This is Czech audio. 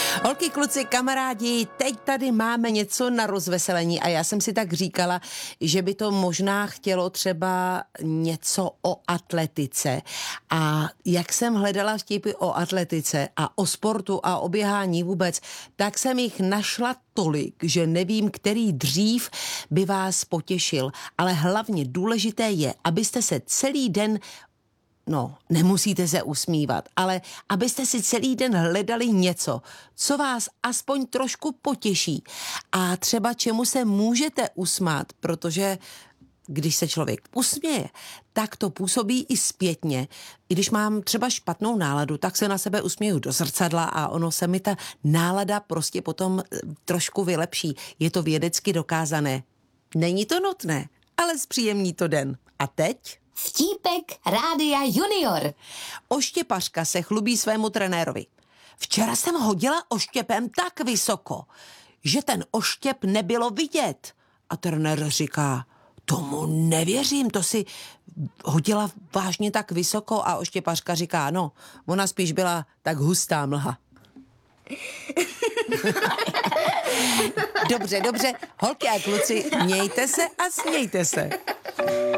Holky, kluci, kamarádi, teď tady máme něco na rozveselení a já jsem si tak říkala, že by to možná chtělo třeba něco o atletice. A jak jsem hledala vtipy o atletice a o sportu a o běhání vůbec, tak jsem jich našla tolik, že nevím, který dřív by vás potěšil. Ale hlavně důležité je, abyste se celý den nemusíte se usmívat, ale abyste si celý den hledali něco, co vás aspoň trošku potěší a třeba čemu se můžete usmát, protože když se člověk usměje, tak to působí i zpětně. I když mám třeba špatnou náladu, tak se na sebe usměju do zrcadla a ono se mi ta nálada prostě potom trošku vylepší. Je to vědecky dokázané. Není to nutné, ale zpříjemní to den. A teď? Vtípek Rádia Junior. Oštěpařka se chlubí svému trenérovi. Včera jsem hodila oštěpem tak vysoko, že ten oštěp nebylo vidět. A trenér říká, tomu nevěřím, to si hodila vážně tak vysoko. A oštěpařka říká, no, ona spíš byla tak hustá mlha. Dobře, holky a kluci, mějte se a smějte se.